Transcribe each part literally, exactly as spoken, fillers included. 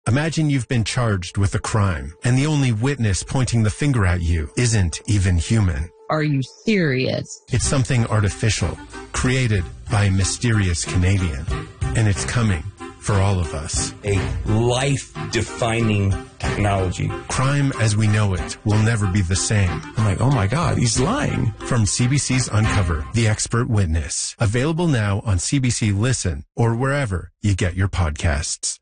Imagine you've been charged with a crime, and the only witness pointing the finger at you isn't even human. Are you serious? It's something artificial, created by a mysterious Canadian, and it's coming for all of us. A life-defining technology. Crime as we know it will never be the same. I'm like, oh my God, he's lying. From C B C's Uncover, The Expert Witness. Available now on C B C Listen or wherever you get your podcasts.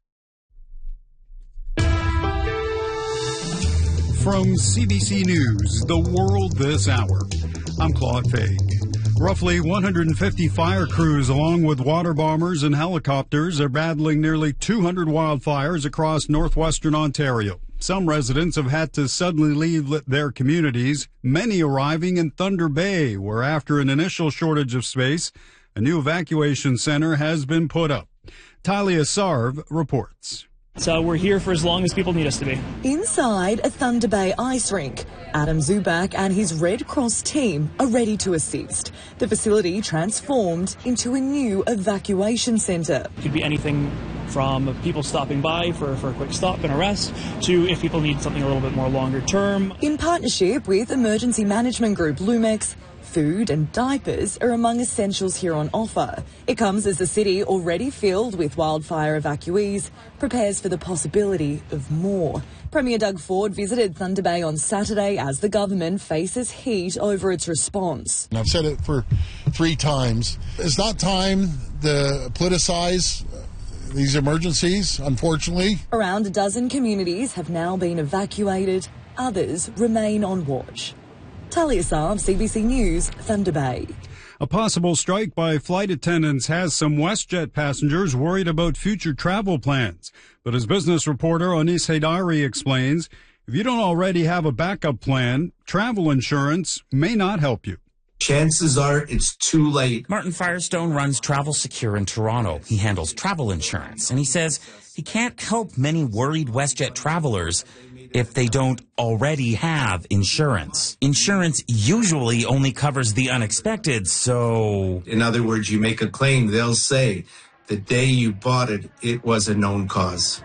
From C B C News, The World This Hour, I'm Claude Fake. Roughly one hundred fifty fire crews, along with water bombers and helicopters, are battling nearly two hundred wildfires across northwestern Ontario. Some residents have had to suddenly leave their communities, many arriving in Thunder Bay, where after an initial shortage of space, a new evacuation center has been put up. Talia Sarv reports. So we're here for as long as people need us to be. Inside a Thunder Bay ice rink, Adam Zubak and his Red Cross team are ready to assist. The facility transformed into a new evacuation centre. It could be anything from people stopping by for, for a quick stop and a rest to if people need something a little bit more longer term. In partnership with emergency management group Lumex, food and diapers are among essentials here on offer. It comes as the city, already filled with wildfire evacuees, prepares for the possibility of more. Premier Doug Ford visited Thunder Bay on Saturday as the government faces heat over its response. I've said it for three times. It's not time to politicize these emergencies, unfortunately. Around a dozen communities have now been evacuated. Others remain on watch. Talia Sarv, C B C News, Thunder Bay. A possible strike by flight attendants has some WestJet passengers worried about future travel plans. But as business reporter Anis Haidari explains, if you don't already have a backup plan, travel insurance may not help you. Chances are it's too late. Martin Firestone runs Travel Secure in Toronto. He handles travel insurance, and he says he can't help many worried WestJet travelers if they don't already have insurance. Insurance usually only covers the unexpected, so... In other words, you make a claim, they'll say, the day you bought it, it was a known cause.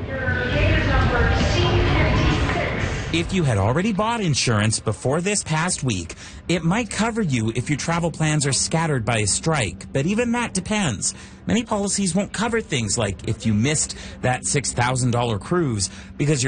If you had already bought insurance before this past week, it might cover you if your travel plans are scattered by a strike, but even that depends. Many policies won't cover things like if you missed that six thousand dollars cruise because your